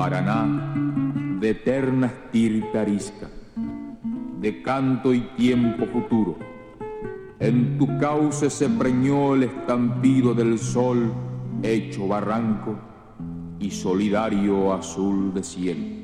Paraná, de eterna estirpe arisca, de canto y tiempo futuro. En tu cauce se preñó el estampido del sol hecho barranco y solidario azul de cielo.